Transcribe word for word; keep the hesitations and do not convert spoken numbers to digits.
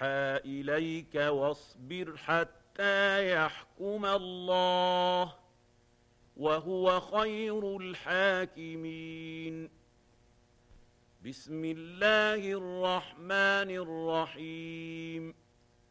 يوحى إليك واصبر حتى يحكم الله وهو خير الحاكمين. بسم الله الرحمن الرحيم.